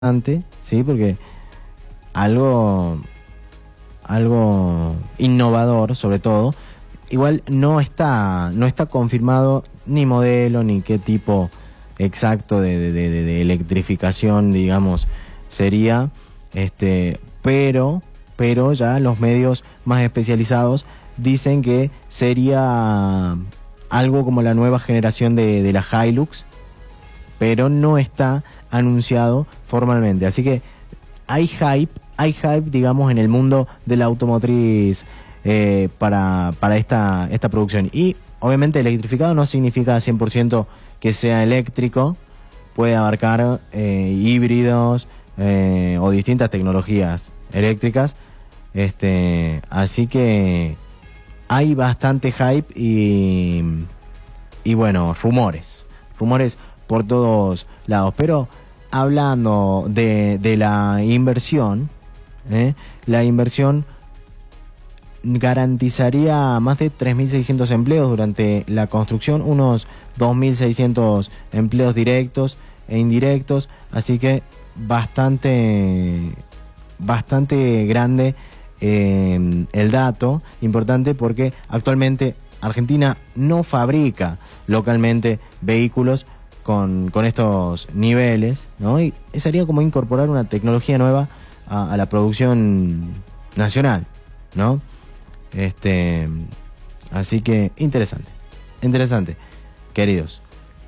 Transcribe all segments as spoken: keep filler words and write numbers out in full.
Sí, porque algo, algo innovador, sobre todo, igual no está, no está confirmado ni modelo ni qué tipo exacto de, de, de, de electrificación, digamos, sería, este, pero, pero ya los medios más especializados dicen que sería algo como la nueva generación de, de la Hilux, pero no está anunciado formalmente. Así que hay hype, hay hype, digamos, en el mundo de la automotriz eh, para, para esta, esta producción. Y obviamente electrificado no significa cien por ciento que sea eléctrico, puede abarcar eh, híbridos eh, o distintas tecnologías eléctricas. Este, así que hay bastante hype y, y bueno, rumores, rumores por todos lados. Pero hablando de, de la inversión, ¿eh? la inversión garantizaría más de tres mil seiscientos empleos durante la construcción, unos dos mil seiscientos empleos directos e indirectos, así que bastante, bastante grande eh, el dato, importante porque actualmente Argentina no fabrica localmente vehículos con, con estos niveles, ¿no? Y sería como incorporar una tecnología nueva a, a la producción nacional, ¿no? Este, así que interesante, interesante, queridos.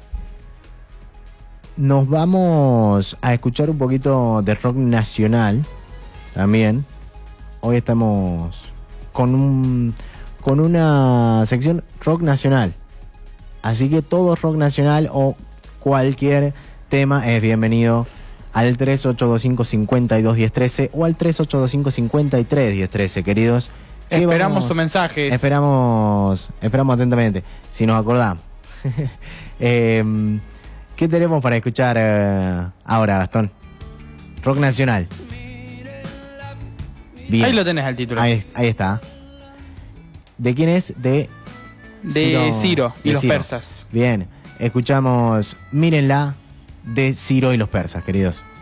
Nos vamos a escuchar un poquito de rock nacional también. Hoy estamos con un con una sección rock nacional. Así que todo rock nacional o cualquier tema es bienvenido al tres ocho dos cinco, cinco dos uno cero uno tres o al tres ocho dos cinco, cinco tres uno cero uno tres, queridos. Esperamos sus mensajes. Esperamos, esperamos atentamente, si nos acordamos. eh, ¿Qué tenemos para escuchar eh, ahora, Gastón? Rock nacional. Bien. Ahí lo tenés al título. Ahí, ahí está. ¿De quién es? De De Ciro, Ciro y de los Ciro. persas. Bien, escuchamos Mírenla de Ciro y los persas, queridos.